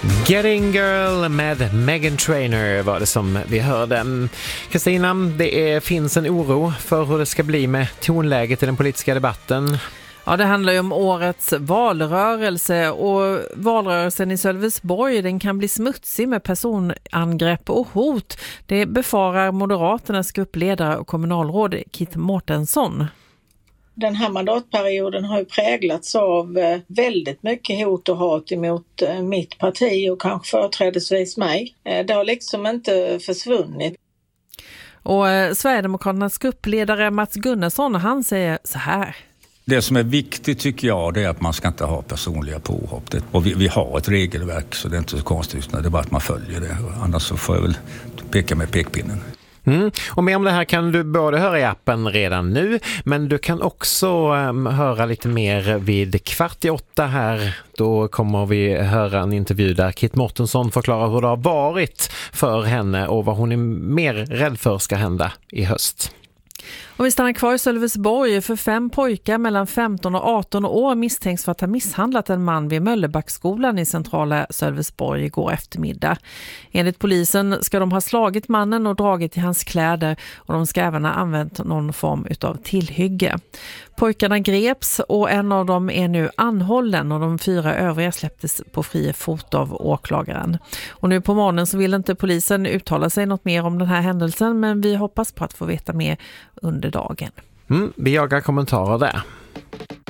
Getting Girl med Meghan Trainor var det som vi hörde. Kristina, det finns en oro för hur det ska bli med tonläget i den politiska debatten. Ja, det handlar ju om årets valrörelse, och valrörelsen i Sölvesborg, den kan bli smutsig med personangrepp och hot. Det befarar Moderaternas gruppledare och kommunalråd Kit Mårtensson. Den här mandatperioden har ju präglats av väldigt mycket hot och hat emot mitt parti och kanske företrädesvis mig. Det har liksom inte försvunnit. Och Sverigedemokraternas gruppledare Mats Gunnarsson, han säger så här. Det som är viktigt tycker jag, det är att man ska inte ha personliga påhopp. Och vi har ett regelverk, så det är inte så konstigt när det är bara att man följer det. Annars så får jag väl peka med pekpinnen. Och mer om det här kan du både höra i appen redan nu, men du kan också höra lite mer vid 7:15 här. Då kommer vi höra en intervju där Kit Mårtensson förklarar hur det har varit för henne och vad hon är mer rädd för ska hända i höst. Och vi stannar kvar i Sölvesborg, för 5 pojkar mellan 15 och 18 år misstänks för att ha misshandlat en man vid Möllebackskolan i centrala Sölvesborg igår eftermiddag. Enligt polisen ska de ha slagit mannen och dragit i hans kläder, och de ska även ha använt någon form utav tillhygge. Pojkarna greps och en av dem är nu anhållen, och de 4 övriga släpptes på fri fot av åklagaren. Och nu på morgonen så vill inte polisen uttala sig något mer om den här händelsen, men vi hoppas på att få veta mer under dagen. Vi jagar kommentarer där.